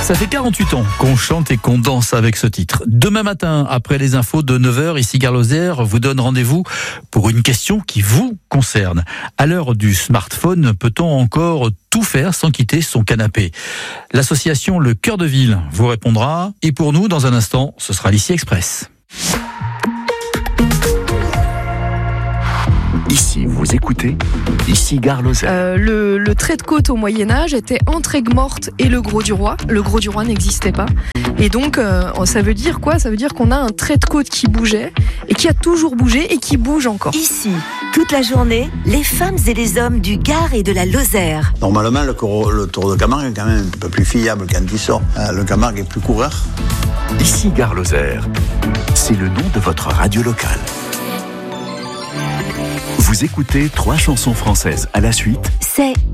Ça fait 48 ans qu'on chante et qu'on danse avec ce titre. Demain matin, après les infos de 9h, ici Gare Lozère vous donne rendez-vous pour une question qui vous concerne. À l'heure du smartphone, peut-on encore tout faire sans quitter son canapé? L'association Le Cœur de Ville vous répondra. Et pour nous, dans un instant, ce sera l'Ici Express. Ici, vous écoutez, ici Gare Lozère. Le trait de côte au Moyen-Âge était entre Aigues-Mortes et le Gros du Roi. Le Gros du Roi n'existait pas. Et donc, ça veut dire quoi? Ça veut dire qu'on a un trait de côte qui bougeait et qui a toujours bougé et qui bouge encore. Ici, toute la journée, les femmes et les hommes du Gard et de la Lozère. Normalement, le Tour de Camargue est quand même un peu plus fiable quand il sort. Le Camargue est plus coureur. Ici Gare Lozère, c'est le nom de votre radio locale. Vous écoutez 3 chansons françaises à la suite. C'est